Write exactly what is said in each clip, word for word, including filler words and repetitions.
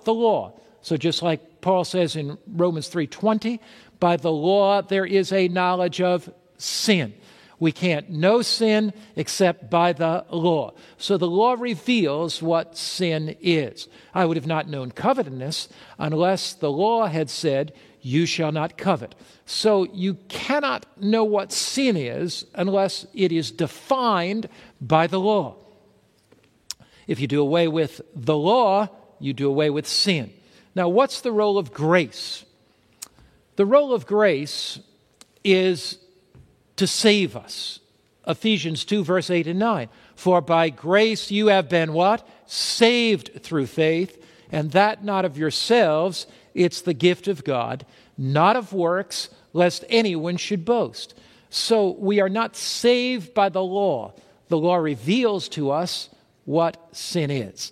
what? The law. So just like Paul says in Romans three twenty, by the law there is a knowledge of sin. We can't know sin except by the law. So the law reveals what sin is. I would have not known covetousness unless the law had said, you shall not covet. So you cannot know what sin is unless it is defined by the law. If you do away with the law, you do away with sin. Now, what's the role of grace? The role of grace is to save us. Ephesians two, verse eight and nine. For by grace you have been what? Saved through faith, and that not of yourselves, it's the gift of God, not of works, lest anyone should boast. So we are not saved by the law. The law reveals to us what sin is.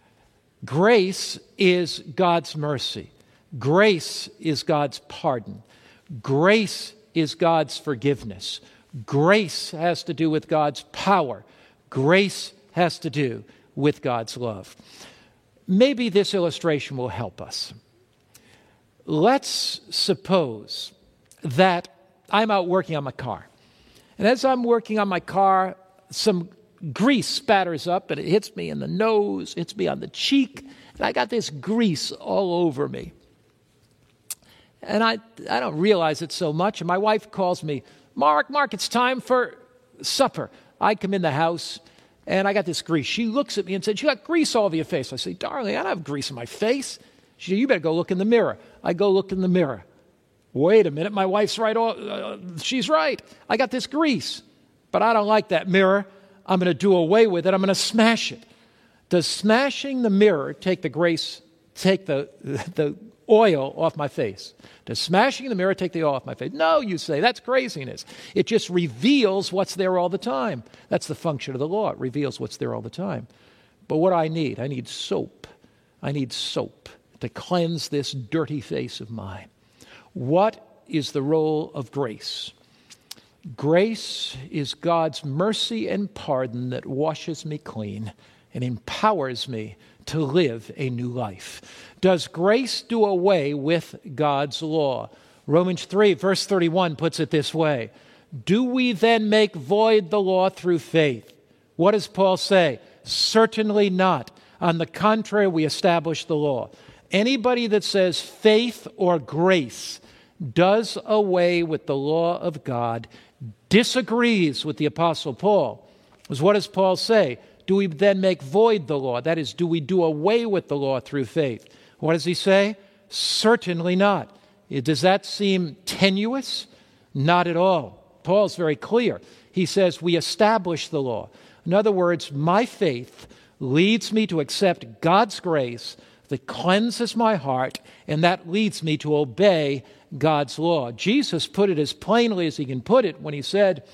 Grace is God's mercy. Grace is God's pardon. Grace is God's forgiveness. Grace has to do with God's power. Grace has to do with God's love. Maybe this illustration will help us. Let's suppose that I'm out working on my car. And as I'm working on my car, some grease spatters up and it hits me in the nose, hits me on the cheek, and I got this grease all over me. And I, I don't realize it so much. And my wife calls me, Mark, Mark, it's time for supper. I come in the house, and I got this grease. She looks at me and said, you got grease all over your face. I say, darling, I don't have grease on my face. She said, you better go look in the mirror. I go look in the mirror. Wait a minute, my wife's right. Uh, she's right. I got this grease, but I don't like that mirror. I'm going to do away with it. I'm going to smash it. Does smashing the mirror take the grease, take the the oil off my face? Does smashing the mirror take the oil off my face? No, you say. That's craziness. It just reveals what's there all the time. That's the function of the law. It reveals what's there all the time. But what do I need? I need soap. I need soap to cleanse this dirty face of mine. What is the role of grace? Grace is God's mercy and pardon that washes me clean and empowers me to live a new life. Does grace do away with God's law? Romans three, verse thirty-one puts it this way. Do we then make void the law through faith? What does Paul say? Certainly not. On the contrary, we establish the law. Anybody that says faith or grace does away with the law of God disagrees with the Apostle Paul. Because what does Paul say? Do we then make void the law? That is, do we do away with the law through faith? What does he say? Certainly not. Does that seem tenuous? Not at all. Paul's very clear. He says we establish the law. In other words, my faith leads me to accept God's grace that cleanses my heart, and that leads me to obey God's law. Jesus put it as plainly as he can put it when he said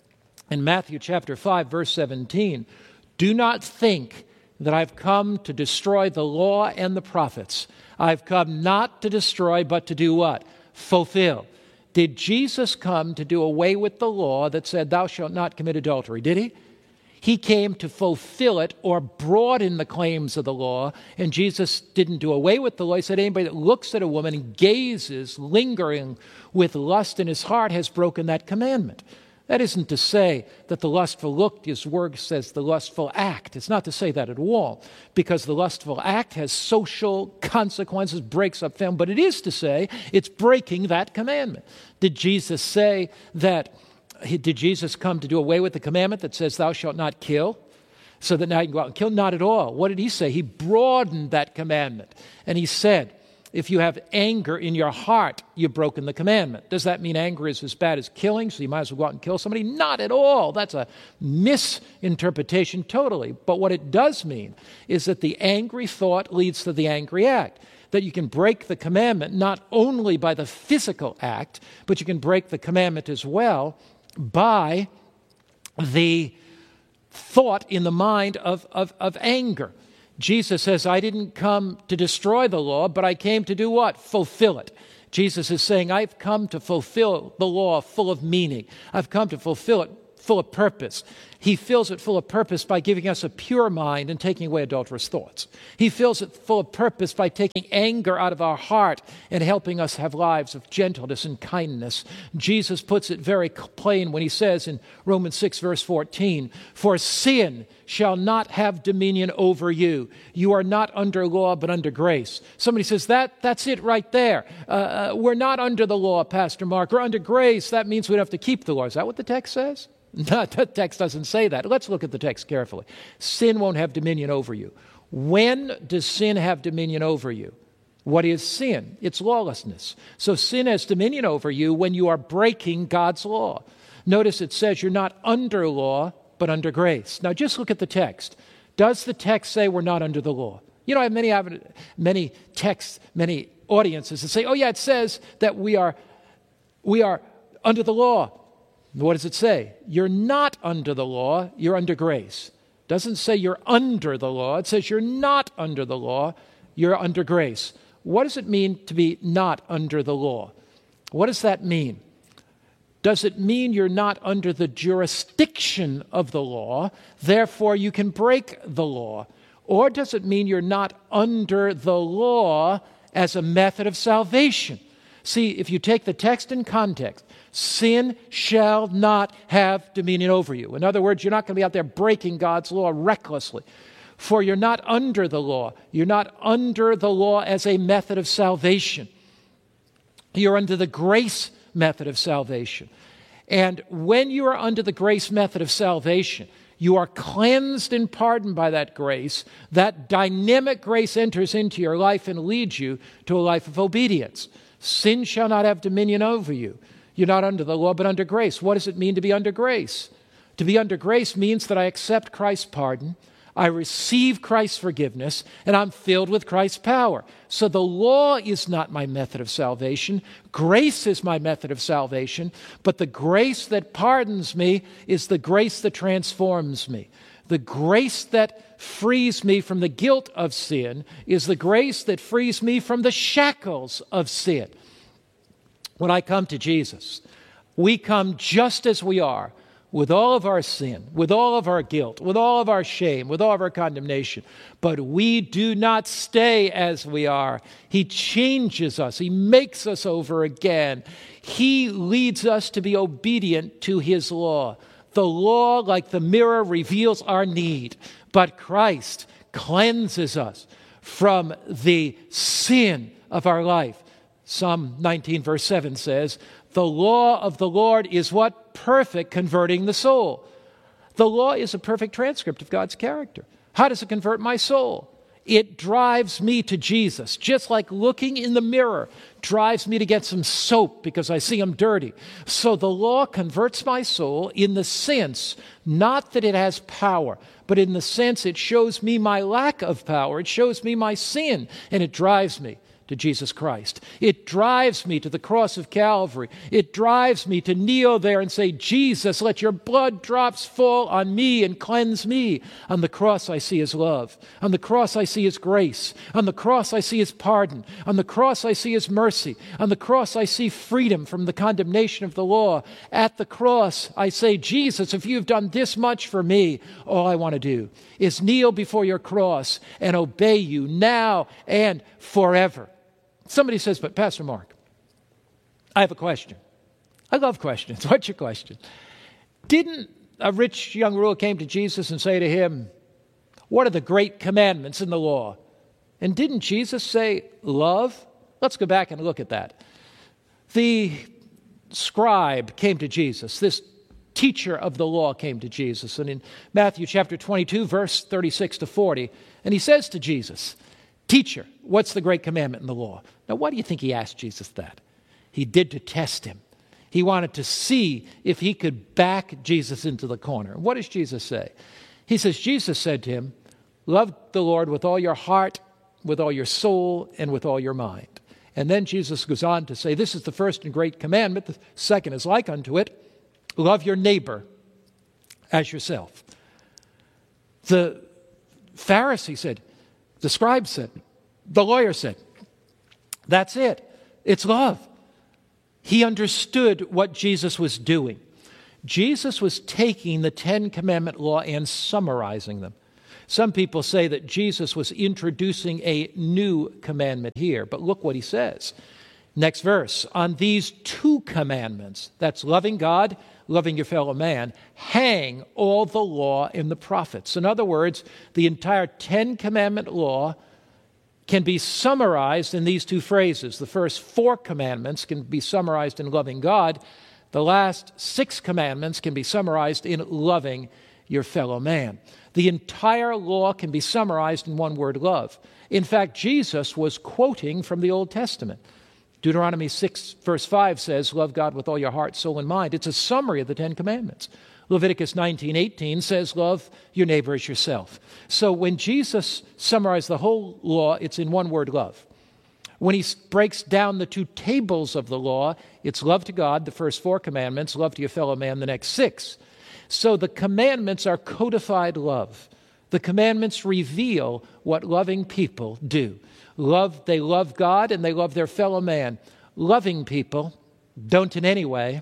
in Matthew chapter five, verse seventeen, do not think that I've come to destroy the law and the prophets. I've come not to destroy, but to do what? Fulfill. Did Jesus come to do away with the law that said, thou shalt not commit adultery? Did he? He came to fulfill it or broaden the claims of the law. And Jesus didn't do away with the law. He said anybody that looks at a woman and gazes, lingering with lust in his heart, has broken that commandment. That isn't to say that the lustful look, his word says the lustful act. It's not to say that at all, because the lustful act has social consequences, breaks up family, but it is to say it's breaking that commandment. Did Jesus say that, did Jesus come to do away with the commandment that says thou shalt not kill, so that now you can go out and kill? Not at all. What did he say? He broadened that commandment, and he said, if you have anger in your heart, you've broken the commandment. Does that mean anger is as bad as killing, so you might as well go out and kill somebody? Not at all. That's a misinterpretation totally. But what it does mean is that the angry thought leads to the angry act. That you can break the commandment not only by the physical act, but you can break the commandment as well by the thought in the mind of, of, of anger. Jesus says, I didn't come to destroy the law, but I came to do what? Fulfill it. Jesus is saying, I've come to fulfill the law full of meaning. I've come to fulfill it full of purpose. He fills it full of purpose by giving us a pure mind and taking away adulterous thoughts. He fills it full of purpose by taking anger out of our heart and helping us have lives of gentleness and kindness. Jesus puts it very plain when he says in Romans six, verse fourteen, "For sin shall not have dominion over you. You are not under law, but under grace." Somebody says, that that's it right there. Uh, uh, we're not under the law, Pastor Mark. We're under grace. That means we don't have to keep the law. Is that what the text says? No, the text doesn't say that. Let's look at the text carefully. Sin won't have dominion over you. When does sin have dominion over you? What is sin? It's lawlessness. So sin has dominion over you when you are breaking God's law. Notice it says you're not under law, but under grace. Now just look at the text. Does the text say we're not under the law? You know, I have many, many texts, many audiences that say, oh yeah, it says that we are, we are under the law. What does it say? You're not under the law, you're under grace. It doesn't say you're under the law. It says you're not under the law, you're under grace. What does it mean to be not under the law? What does that mean? Does it mean you're not under the jurisdiction of the law, therefore you can break the law? Or does it mean you're not under the law as a method of salvation? See, if you take the text in context, sin shall not have dominion over you. In other words, you're not going to be out there breaking God's law recklessly. For you're not under the law. You're not under the law as a method of salvation. You're under the grace method of salvation. And when you are under the grace method of salvation, you are cleansed and pardoned by that grace. That dynamic grace enters into your life and leads you to a life of obedience. Sin shall not have dominion over you. You're not under the law, but under grace. What does it mean to be under grace? To be under grace means that I accept Christ's pardon, I receive Christ's forgiveness, and I'm filled with Christ's power. So the law is not my method of salvation. Grace is my method of salvation, but the grace that pardons me is the grace that transforms me. The grace that frees me from the guilt of sin is the grace that frees me from the shackles of sin. When I come to Jesus, we come just as we are, with all of our sin, with all of our guilt, with all of our shame, with all of our condemnation. But we do not stay as we are. He changes us. He makes us over again. He leads us to be obedient to His law. The law, like the mirror, reveals our need, but Christ cleanses us from the sin of our life. Psalm nineteen, verse seven says, "The law of the Lord is what? Perfect, converting the soul." The law is a perfect transcript of God's character. How does it convert my soul? It drives me to Jesus, just like looking in the mirror drives me to get some soap because I see I'm dirty. So the law converts my soul in the sense, not that it has power, but in the sense it shows me my lack of power. It shows me my sin, and it drives me to Jesus Christ. It drives me to the cross of Calvary. It drives me to kneel there and say, Jesus, let your blood drops fall on me and cleanse me. On the cross I see His love. On the cross I see His grace. On the cross I see His pardon. On the cross I see His mercy. On the cross I see freedom from the condemnation of the law. At the cross I say, Jesus, if you've done this much for me, all I want to do is kneel before your cross and obey you now and forever. Somebody says, but Pastor Mark, I have a question. I love questions. What's your question? Didn't a rich young ruler came to Jesus and say to him, what are the great commandments in the law? And didn't Jesus say, love? Let's go back and look at that. The scribe came to Jesus. This teacher of the law came to Jesus. And in Matthew chapter twenty-two, verse thirty-six to forty, and he says to Jesus, teacher, what's the great commandment in the law? Now, why do you think he asked Jesus that? He did to test him. He wanted to see if he could back Jesus into the corner. What does Jesus say? He says, Jesus said to him, love the Lord with all your heart, with all your soul, and with all your mind. And then Jesus goes on to say, this is the first and great commandment. The second is like unto it. Love your neighbor as yourself. The Pharisee said, the scribe said, the lawyer said, that's it. It's love. He understood what Jesus was doing. Jesus was taking the Ten Commandment law and summarizing them. Some people say that Jesus was introducing a new commandment here, but look what he says. Next verse, on these two commandments, that's loving God, loving your fellow man, hang all the law and the prophets. In other words, the entire Ten Commandment law can be summarized in these two phrases. The first four commandments can be summarized in loving God. The last six commandments can be summarized in loving your fellow man. The entire law can be summarized in one word, love. In fact, Jesus was quoting from the Old Testament. Deuteronomy six, verse five says, love God with all your heart, soul, and mind. It's a summary of the Ten Commandments. Leviticus nineteen eighteen says, love your neighbor as yourself. So when Jesus summarized the whole law, it's in one word, love. When he breaks down the two tables of the law, it's love to God, the first four commandments, love to your fellow man, the next six. So the commandments are codified love. The commandments reveal what loving people do. Love, they love God and they love their fellow man. Loving people don't in any way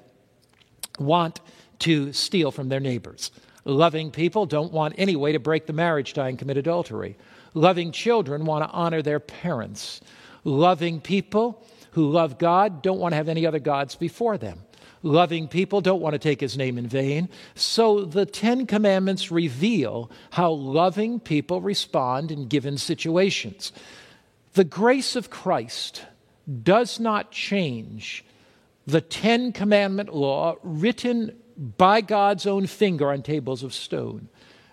want to steal from their neighbors. Loving people don't want any way to break the marriage tie and commit adultery. Loving children want to honor their parents. Loving people who love God don't want to have any other gods before them. Loving people don't want to take his name in vain. So the Ten Commandments reveal how loving people respond in given situations. The grace of Christ does not change the Ten Commandment law written by God's own finger on tables of stone.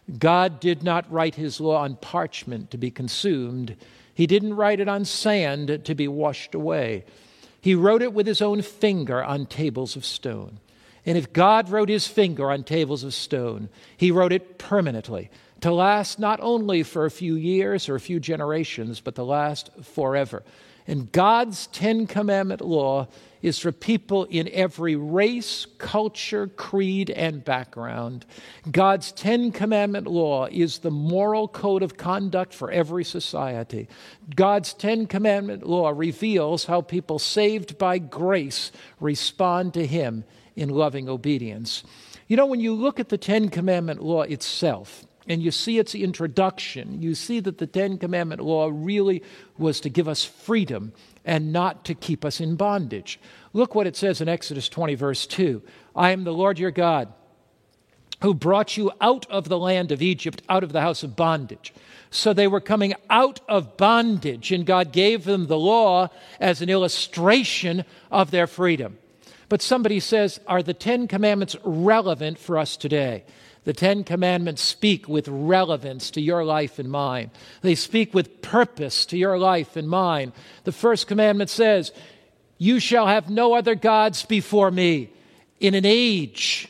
God did not write his law on parchment to be consumed. He didn't write it on sand to be washed away. He wrote it with his own finger on tables of stone. And if God wrote his finger on tables of stone, he wrote it permanently, to last not only for a few years or a few generations, but to last forever. And God's Ten Commandment law is for people in every race, culture, creed, and background. God's Ten Commandment law is the moral code of conduct for every society. God's Ten Commandment law reveals how people saved by grace respond to him in loving obedience. You know, when you look at the Ten Commandment law itself, and you see its introduction, you see that the Ten Commandment law really was to give us freedom and not to keep us in bondage. Look what it says in Exodus twenty, verse two. I am the Lord your God, who brought you out of the land of Egypt, out of the house of bondage. So they were coming out of bondage, and God gave them the law as an illustration of their freedom. But somebody says, are the Ten Commandments relevant for us today? The Ten Commandments speak with relevance to your life and mine. They speak with purpose to your life and mine. The first commandment says, you shall have no other gods before me. In an age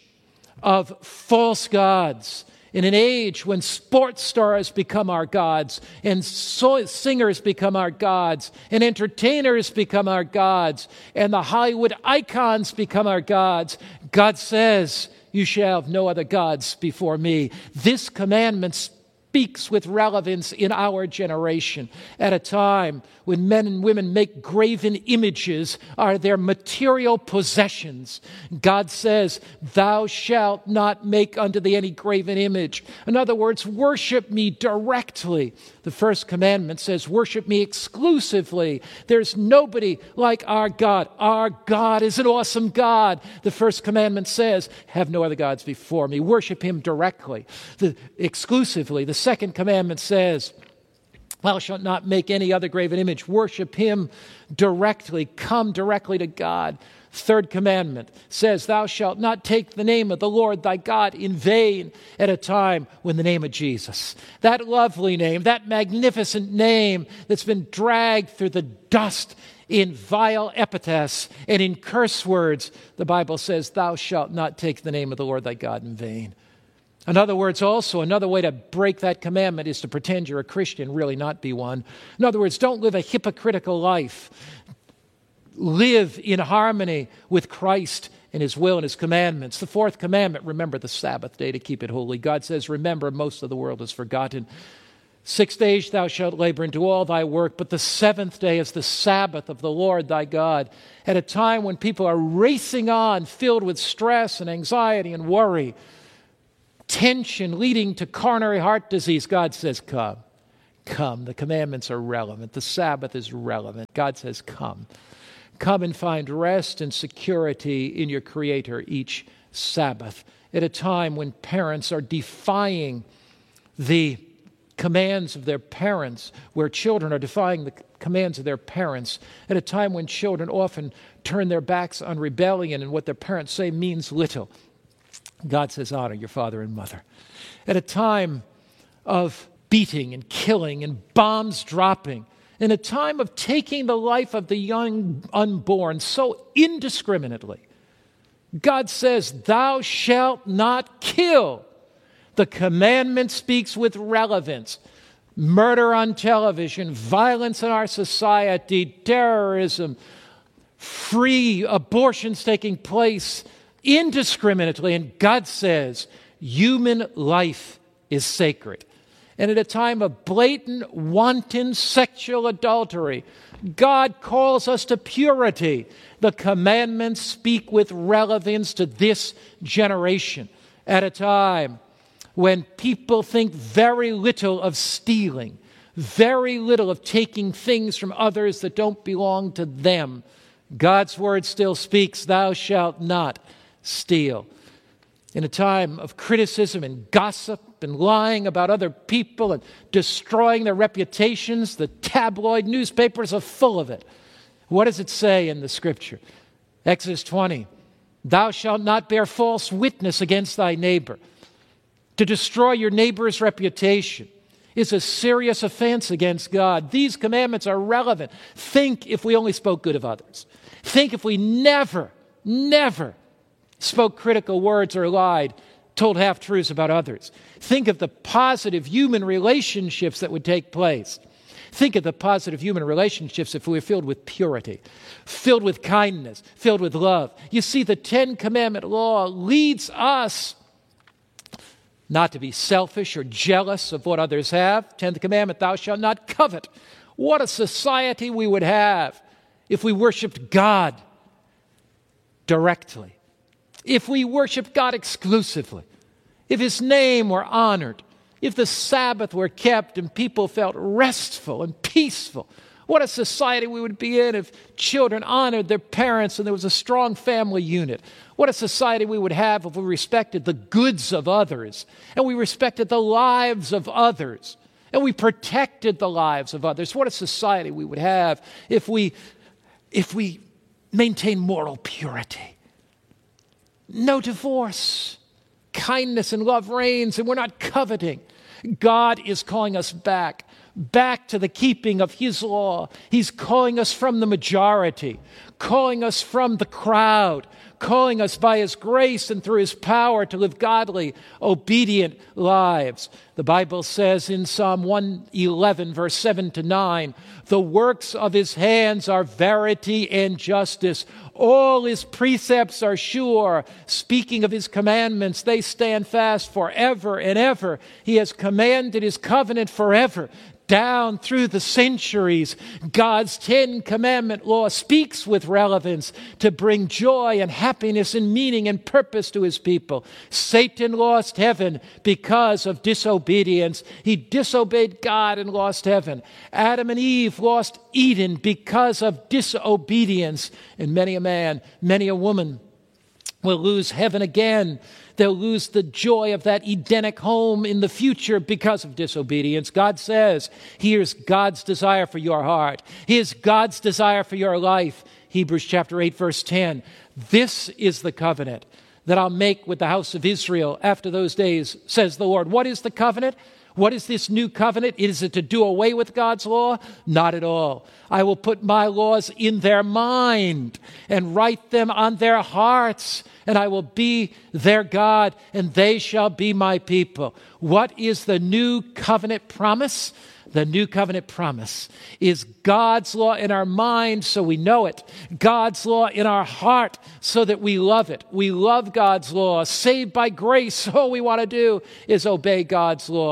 of false gods, in an age when sports stars become our gods, and so singers become our gods, and entertainers become our gods, and the Hollywood icons become our gods, God says, you shall have no other gods before me. This commandment speaks with relevance in our generation at a time when men and women make graven images are their material possessions. God says, thou shalt not make unto thee any graven image. In other words, worship me directly. The first commandment says, worship me exclusively. There's nobody like our God. Our God is an awesome God. The first commandment says, have no other gods before me. Worship him directly, the, exclusively. The second commandment says, thou shalt not make any other graven image. Worship him directly. Come directly to God. Third commandment says, thou shalt not take the name of the Lord thy God in vain, at a time when the name of Jesus, that lovely name, that magnificent name that's been dragged through the dust in vile epithets and in curse words, the Bible says, thou shalt not take the name of the Lord thy God in vain. In other words, also, another way to break that commandment is to pretend you're a Christian, really not be one. In other words, don't live a hypocritical life. Live in harmony with Christ and his will and his commandments. The fourth commandment, remember the Sabbath day to keep it holy. God says, remember, most of the world is forgotten. Six days thou shalt labor and do all thy work, but the seventh day is the Sabbath of the Lord thy God. At a time when people are racing on, filled with stress and anxiety and worry, tension leading to coronary heart disease, God says, come. Come. The commandments are relevant. The Sabbath is relevant. God says, come. Come and find rest and security in your Creator each Sabbath. At a time when parents are defying the commands of their parents, where children are defying the commands of their parents, at a time when children often turn their backs on rebellion and what their parents say means little, God says, honor your father and mother. At a time of beating and killing and bombs dropping, in a time of taking the life of the young unborn so indiscriminately, God says, thou shalt not kill. The commandment speaks with relevance. Murder on television, violence in our society, terrorism, free abortions taking place indiscriminately. And God says, human life is sacred. And at a time of blatant, wanton sexual adultery, God calls us to purity. The commandments speak with relevance to this generation. At a time when people think very little of stealing, very little of taking things from others that don't belong to them, God's word still speaks, thou shalt not steal. In a time of criticism and gossip and lying about other people and destroying their reputations, the tabloid newspapers are full of it. What does it say in the Scripture? Exodus twenty, thou shalt not bear false witness against thy neighbor. To destroy your neighbor's reputation is a serious offense against God. These commandments are relevant. Think if we only spoke good of others. Think if we never, never spoke critical words or lied, told half-truths about others. Think of the positive human relationships that would take place. Think of the positive human relationships if we were filled with purity, filled with kindness, filled with love. You see, the Ten Commandment law leads us not to be selfish or jealous of what others have. Tenth commandment, thou shalt not covet. What a society we would have if we worshiped God directly, if we worshiped God exclusively, if His name were honored, if the Sabbath were kept and people felt restful and peaceful. What a society we would be in if children honored their parents and there was a strong family unit. What a society we would have if we respected the goods of others and we respected the lives of others and we protected the lives of others. What a society we would have if we, if we maintained moral purity. No divorce. Kindness and love reigns and we're not coveting. God is calling us back. Back to the keeping of His law. He's calling us from the majority, calling us from the crowd, calling us by His grace and through His power to live godly, obedient lives. The Bible says in Psalm one eleven, verse seven to nine, the works of His hands are verity and justice. All His precepts are sure. Speaking of His commandments, they stand fast forever and ever. He has commanded His covenant forever. Down through the centuries, God's Ten Commandment law speaks with relevance to bring joy and happiness and meaning and purpose to His people. Satan lost heaven because of disobedience. He disobeyed God and lost heaven. Adam and Eve lost Eden because of disobedience. And many a man, many a woman will lose heaven again. They'll lose the joy of that Edenic home in the future because of disobedience. God says, here's God's desire for your heart. Here's God's desire for your life. Hebrews chapter eight, verse ten. This is the covenant that I'll make with the house of Israel after those days, says the Lord. What is the covenant? What is this new covenant? Is it to do away with God's law? Not at all. I will put my laws in their mind and write them on their hearts, and I will be their God, and they shall be my people. What is the new covenant promise? The new covenant promise is God's law in our mind so we know it. God's law in our heart so that we love it. We love God's law. Saved by grace, all we want to do is obey God's law.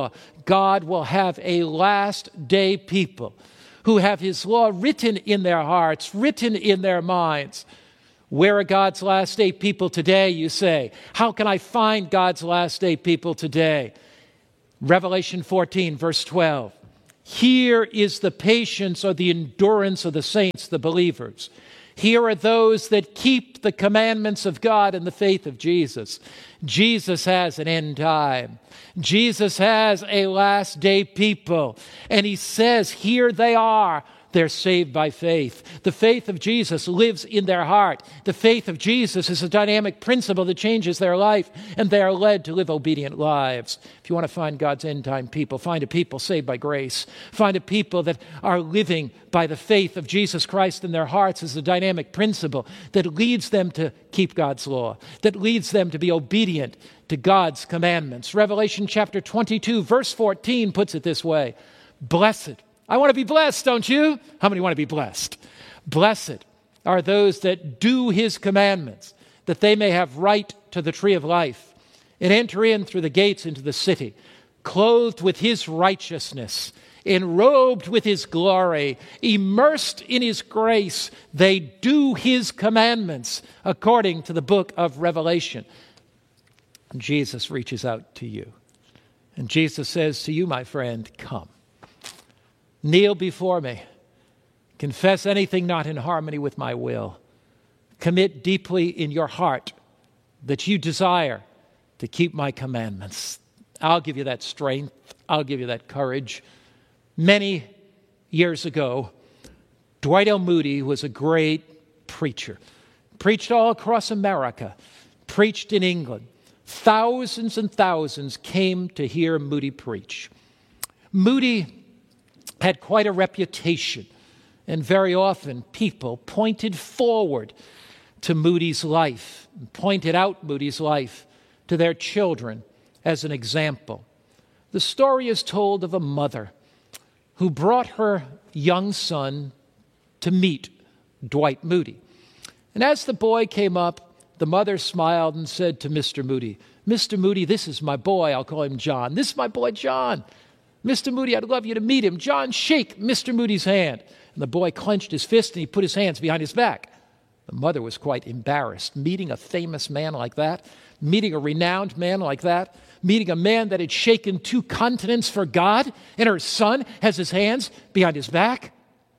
God will have a last day people who have his law written in their hearts, written in their minds. Where are God's last day people today, you say? How can I find God's last day people today? Revelation fourteen, verse twelve. Here is the patience or the endurance of the saints, the believers. Here are those that keep the commandments of God and the faith of Jesus. Jesus has an end time. Jesus has a last day people. And he says, here they are. They're saved by faith. The faith of Jesus lives in their heart. The faith of Jesus is a dynamic principle that changes their life, and they are led to live obedient lives. If you want to find God's end-time people, find a people saved by grace. Find a people that are living by the faith of Jesus Christ in their hearts as a dynamic principle that leads them to keep God's law, that leads them to be obedient to God's commandments. Revelation chapter twenty-two, verse fourteen puts it this way: Blessed. I want to be blessed, don't you? How many want to be blessed? Blessed are those that do his commandments, that they may have right to the tree of life and enter in through the gates into the city, clothed with his righteousness, enrobed with his glory, immersed in his grace. They do his commandments according to the book of Revelation. And Jesus reaches out to you. And Jesus says to you, my friend, come. Kneel before me. Confess anything not in harmony with my will. Commit deeply in your heart that you desire to keep my commandments. I'll give you that strength. I'll give you that courage. Many years ago, Dwight L. Moody was a great preacher. Preached all across America. Preached in England. Thousands and thousands came to hear Moody preach. Moody had quite a reputation, and very often people pointed forward to Moody's life, pointed out Moody's life to their children as an example. The story is told of a mother who brought her young son to meet Dwight Moody. And as the boy came up, the mother smiled and said to Mister Moody, Mister Moody, this is my boy. I'll call him John. This is my boy, John. Mister Moody, I'd love you to meet him. John, shake Mister Moody's hand. And the boy clenched his fist and he put his hands behind his back. The mother was quite embarrassed. Meeting a famous man like that, meeting a renowned man like that, meeting a man that had shaken two continents for God, and her son has his hands behind his back.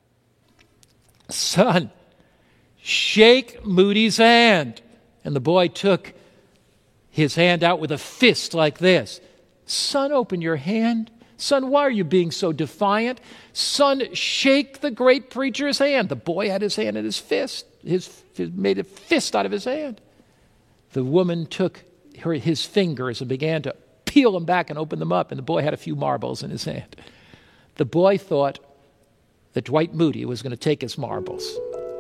Son, shake Moody's hand. And the boy took his hand out with a fist like this. Son, open your hand. Son, why are you being so defiant? Son, shake the great preacher's hand. The boy had his hand in his fist. His, made a fist out of his hand. The woman took her, his fingers and began to peel them back and open them up, and the boy had a few marbles in his hand. The boy thought that Dwight Moody was going to take his marbles.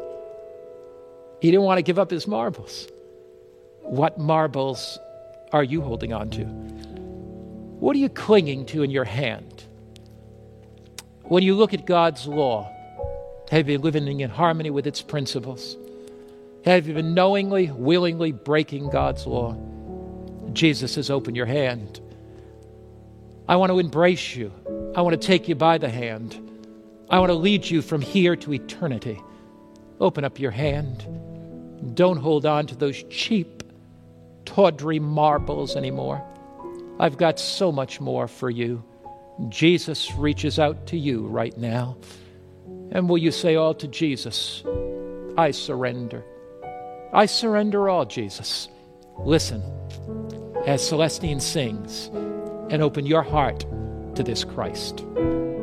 He didn't want to give up his marbles. What marbles are you holding on to? What are you clinging to in your hand? When you look at God's law, have you been living in harmony with its principles? Have you been knowingly, willingly breaking God's law? Jesus says, open your hand. I want to embrace you. I want to take you by the hand. I want to lead you from here to eternity. Open up your hand. Don't hold on to those cheap, tawdry marbles anymore. I've got so much more for you. Jesus reaches out to you right now. And will you say all to Jesus? I surrender. I surrender all, Jesus. Listen as Celestine sings and open your heart to this Christ.